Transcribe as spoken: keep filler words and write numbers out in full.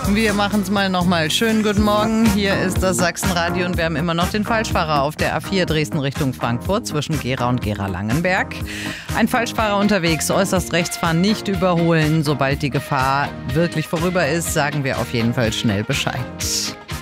Wir machen es mal nochmal. Schönen guten Morgen. Hier ist das Sachsenradio und wir haben immer noch den Falschfahrer auf der A vier Dresden Richtung Frankfurt zwischen Gera und Gera-Langenberg. Ein Falschfahrer unterwegs, äußerst rechts fahren, nicht überholen. Sobald die Gefahr wirklich vorüber ist, sagen wir auf jeden Fall schnell Bescheid.